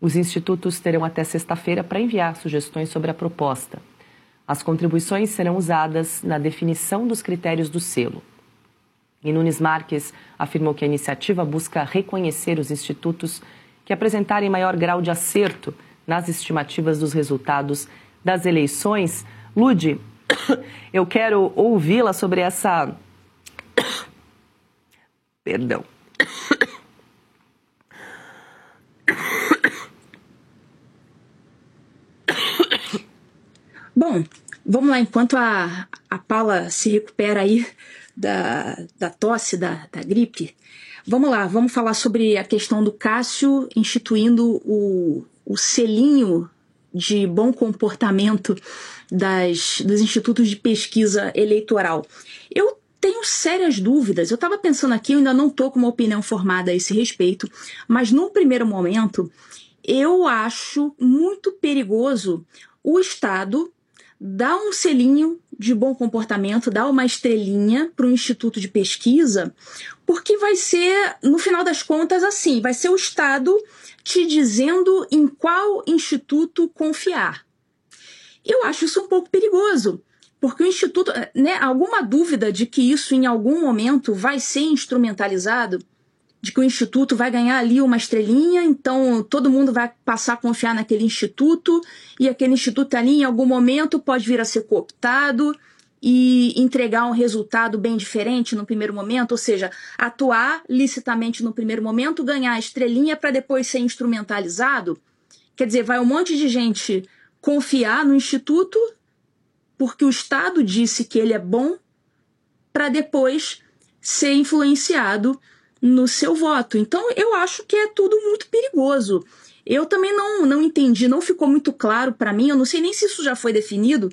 Os institutos terão até sexta-feira para enviar sugestões sobre a proposta. As contribuições serão usadas na definição dos critérios do selo. E Nunes Marques afirmou que a iniciativa busca reconhecer os institutos que apresentarem maior grau de acerto nas estimativas dos resultados das eleições. Ludi, eu quero ouvi-la sobre essa... Perdão. Bom, vamos lá, enquanto a Paula se recupera aí da tosse, da gripe, vamos lá, vamos falar sobre a questão do Cássio instituindo o selinho de bom comportamento dos institutos de pesquisa eleitoral. Eu tenho sérias dúvidas, eu estava pensando aqui, eu ainda não estou com uma opinião formada a esse respeito, mas num primeiro momento eu acho muito perigoso o Estado dar um selinho de bom comportamento, dar uma estrelinha para um instituto de pesquisa, porque vai ser, no final das contas, assim, vai ser o Estado te dizendo em qual instituto confiar. Eu acho isso um pouco perigoso, porque o instituto, né, alguma dúvida de que isso em algum momento vai ser instrumentalizado, de que o instituto vai ganhar ali uma estrelinha, então todo mundo vai passar a confiar naquele instituto, e aquele instituto ali em algum momento pode vir a ser cooptado e entregar um resultado bem diferente no primeiro momento, ou seja, atuar licitamente no primeiro momento, ganhar a estrelinha para depois ser instrumentalizado. Quer dizer, vai um monte de gente confiar no instituto porque o Estado disse que ele é bom para depois ser influenciado no seu voto. Então, eu acho que é tudo muito perigoso. Eu também não entendi, não ficou muito claro para mim, eu não sei nem se isso já foi definido,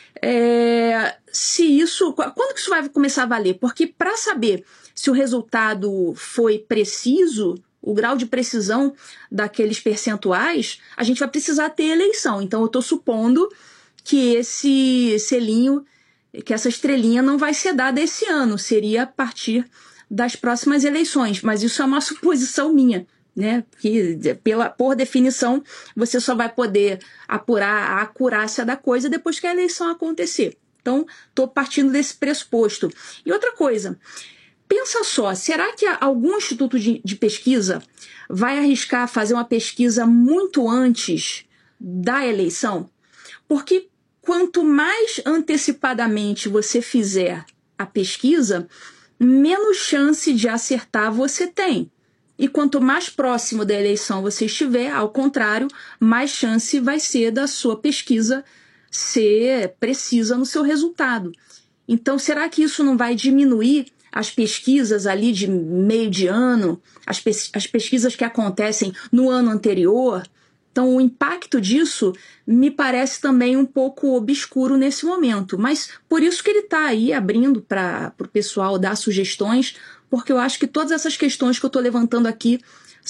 quando que isso vai começar a valer? Porque para saber se o resultado foi preciso, o grau de precisão daqueles percentuais, a gente vai precisar ter eleição. Então, eu estou supondo que esse selinho, que essa estrelinha não vai ser dada esse ano, seria a partir das próximas eleições, mas isso é uma suposição minha, né? Que por definição você só vai poder apurar a acurácia da coisa depois que a eleição acontecer. Então, estou partindo desse pressuposto. E outra coisa, pensa só, será que algum instituto de pesquisa vai arriscar fazer uma pesquisa muito antes da eleição? Porque quanto mais antecipadamente você fizer a pesquisa, menos chance de acertar você tem. E quanto mais próximo da eleição você estiver, ao contrário, mais chance vai ser da sua pesquisa ser precisa no seu resultado. Então, será que isso não vai diminuir as pesquisas ali de meio de ano, as pesquisas que acontecem no ano anterior? Então, o impacto disso me parece também um pouco obscuro nesse momento. Mas por isso que ele está aí abrindo para o pessoal dar sugestões, porque eu acho que todas essas questões que eu estou levantando aqui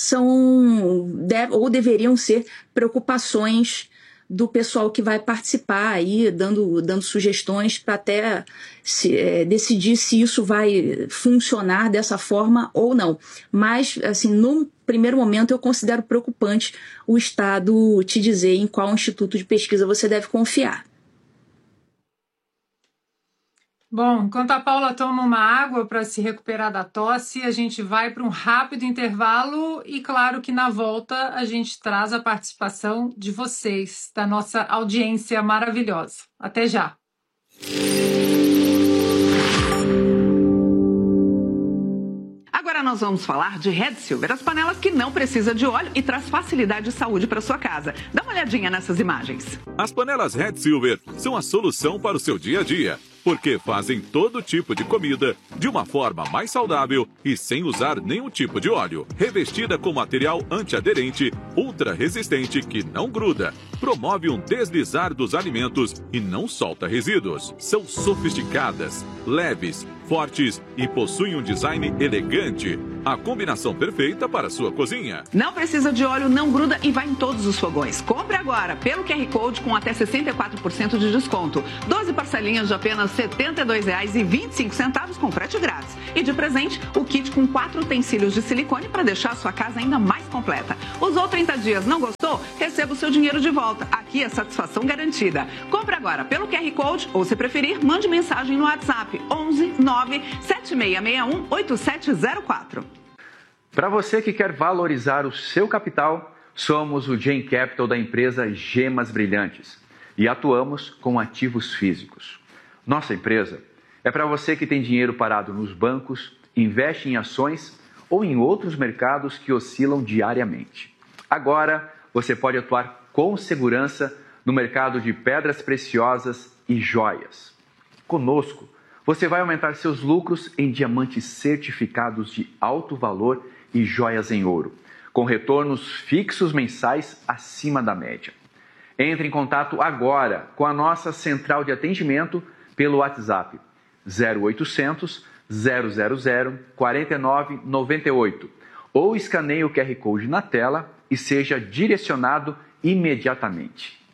ou deveriam ser preocupações do pessoal que vai participar aí, dando sugestões para até decidir se isso vai funcionar dessa forma ou não. Mas, assim, no primeiro momento eu considero preocupante o Estado te dizer em qual instituto de pesquisa você deve confiar. Bom, enquanto a Paula toma uma água para se recuperar da tosse, a gente vai para um rápido intervalo e claro que na volta a gente traz a participação de vocês, da nossa audiência maravilhosa. Até já! Agora nós vamos falar de Red Silver, as panelas que não precisa de óleo e traz facilidade e saúde para sua casa. Dá uma olhadinha nessas imagens. As panelas Red Silver são a solução para o seu dia a dia, porque fazem todo tipo de comida de uma forma mais saudável e sem usar nenhum tipo de óleo. Revestida com material antiaderente, ultra resistente que não gruda, promove um deslizar dos alimentos e não solta resíduos. São sofisticadas, leves, fortes e possuem um design elegante. A combinação perfeita para a sua cozinha. Não precisa de óleo, não gruda e vai em todos os fogões. Compre agora pelo QR Code com até 64% de desconto. 12 parcelinhas de apenas R$ 72,25 com frete grátis. E de presente, o kit com 4 utensílios de silicone para deixar a sua casa ainda mais completa. Usou 30 dias, não gostou? gostou? Receba o seu dinheiro de volta. Aqui é satisfação garantida. Compre agora pelo QR Code ou, se preferir, mande mensagem no WhatsApp 11 9 7661 8704. Para você que quer valorizar o seu capital, somos o Gen Capital da empresa Gemas Brilhantes e atuamos com ativos físicos. Nossa empresa é para você que tem dinheiro parado nos bancos, investe em ações ou em outros mercados que oscilam diariamente. Agora, você pode atuar com segurança no mercado de pedras preciosas e joias. Conosco, você vai aumentar seus lucros em diamantes certificados de alto valor e joias em ouro, com retornos fixos mensais acima da média. Entre em contato agora com a nossa central de atendimento pelo WhatsApp 0800 000 4998 ou escaneie o QR Code na tela e seja direcionado imediatamente.